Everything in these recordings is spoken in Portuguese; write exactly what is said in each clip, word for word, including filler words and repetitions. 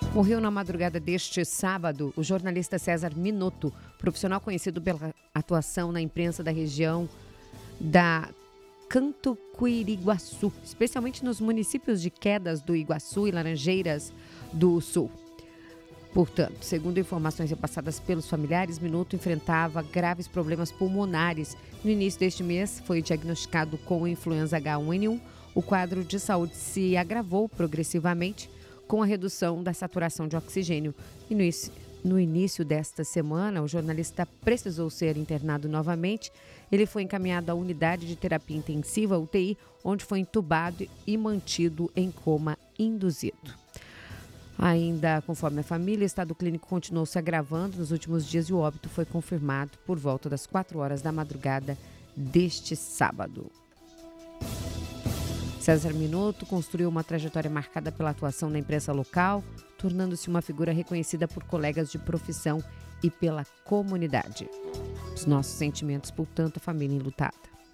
Morreu na madrugada deste sábado o jornalista César Minotto, profissional conhecido pela atuação na imprensa da região da Canto Quiriguaçu, especialmente nos municípios de Quedas do Iguaçu e Laranjeiras do Sul. Portanto, segundo informações repassadas pelos familiares, Minotto enfrentava graves problemas pulmonares. No início deste mês, foi diagnosticado com influenza agá um ene um. O quadro de saúde se agravou progressivamente com a redução da saturação de oxigênio. E no início, no início desta semana, o jornalista precisou ser internado novamente. Ele foi encaminhado à unidade de terapia intensiva, U T I, onde foi entubado e mantido em coma induzido. Ainda conforme a família, o estado clínico continuou se agravando nos últimos dias e o óbito foi confirmado por volta das quatro horas da madrugada deste sábado. César Minotto construiu uma trajetória marcada pela atuação na imprensa local, tornando-se uma figura reconhecida por colegas de profissão e pela comunidade. Os nossos sentimentos por tanta família enlutada.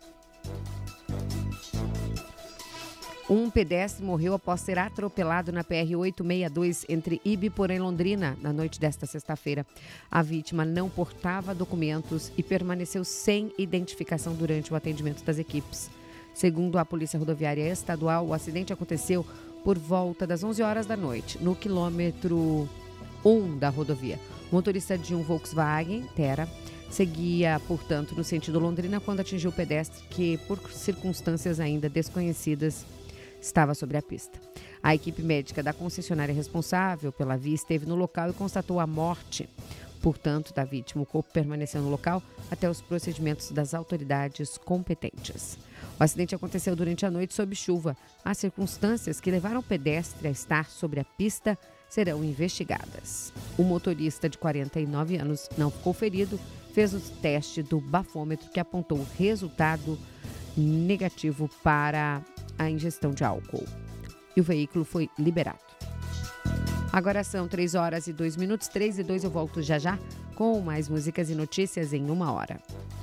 Um pedestre morreu após ser atropelado na P R oitocentos e sessenta e dois entre Ibiporã e Londrina na noite desta sexta-feira. A vítima não portava documentos e permaneceu sem identificação durante o atendimento das equipes. Segundo a Polícia Rodoviária Estadual, o acidente aconteceu por volta das onze horas da noite, no quilômetro um da rodovia. O motorista de um Volkswagen Terra seguia, portanto, no sentido Londrina quando atingiu o pedestre que, por circunstâncias ainda desconhecidas, estava sobre a pista. A equipe médica da concessionária responsável pela via esteve no local e constatou a morte, portanto, da vítima. O corpo permaneceu no local até os procedimentos das autoridades competentes. O acidente aconteceu durante a noite sob chuva. As circunstâncias que levaram o pedestre a estar sobre a pista serão investigadas. O motorista de quarenta e nove anos não ficou ferido, fez o teste do bafômetro que apontou resultado negativo para a ingestão de álcool. E o veículo foi liberado. Agora são três horas e dois minutos, três e dois, eu volto já já com mais músicas e notícias em uma hora.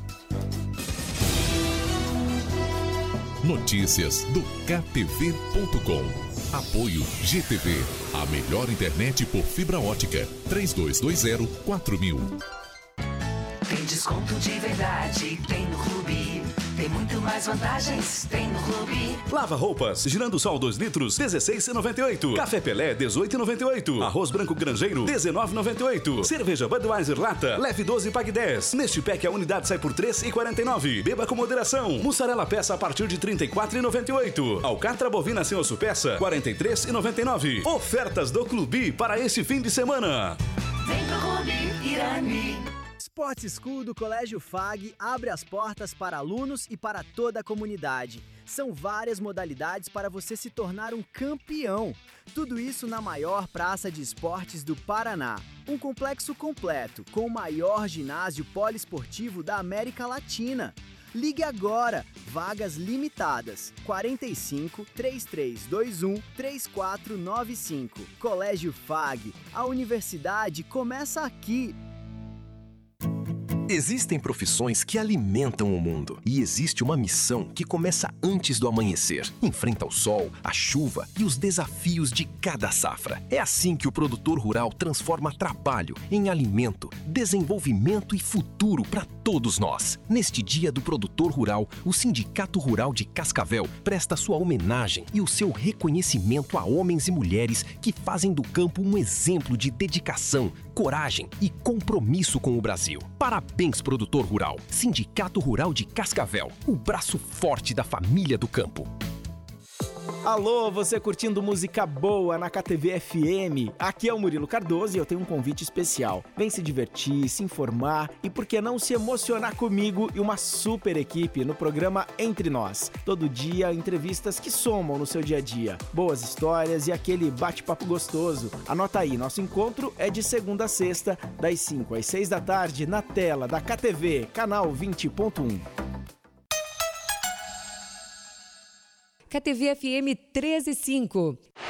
Notícias do K T V ponto com. Apoio G T V, a melhor internet por fibra ótica. três dois dois zero quatro mil. Tem desconto de verdade, tem no Clube. Tem muito mais vantagens, tem no Clube. Lava roupas, girando sol dois litros, dezesseis reais e noventa e oito centavos. Café Pelé, dezoito reais e noventa e oito centavos. Arroz branco granjeiro, dezenove reais e noventa e oito centavos. Cerveja Budweiser lata, leve doze e pague dez. Neste pack a unidade sai por três reais e quarenta e nove centavos. Beba com moderação. Mussarela peça a partir de trinta e quatro reais e noventa e oito centavos. Alcatra bovina sem osso peça, quarenta e três reais e noventa e nove centavos. Ofertas do Clube para esse fim de semana. Vem pro Clube Irani. Sport School do Colégio F A G abre as portas para alunos e para toda a comunidade. São várias modalidades para você se tornar um campeão. Tudo isso na maior praça de esportes do Paraná. Um complexo completo, com o maior ginásio poliesportivo da América Latina. Ligue agora, vagas limitadas, quarenta e cinco, três três dois um, três quatro nove cinco. Colégio F A G, a universidade começa aqui. Existem profissões que alimentam o mundo e existe uma missão que começa antes do amanhecer. Enfrenta o sol, a chuva e os desafios de cada safra. É assim que o produtor rural transforma trabalho em alimento, desenvolvimento e futuro para todos nós. Neste Dia do Produtor Rural, o Sindicato Rural de Cascavel presta sua homenagem e o seu reconhecimento a homens e mulheres que fazem do campo um exemplo de dedicação, coragem e compromisso com o Brasil. Parabéns, produtor rural. Sindicato Rural de Cascavel, o braço forte da família do campo. Alô, você curtindo música boa na K T V F M? Aqui é o Murilo Cardoso e eu tenho um convite especial. Vem se divertir, se informar e por que não se emocionar comigo e uma super equipe no programa Entre Nós. Todo dia, entrevistas que somam no seu dia a dia. Boas histórias e aquele bate-papo gostoso. Anota aí, nosso encontro é de segunda a sexta, das cinco às seis da tarde, na tela da K T V, canal vinte ponto um. K T V F M treze e cinco.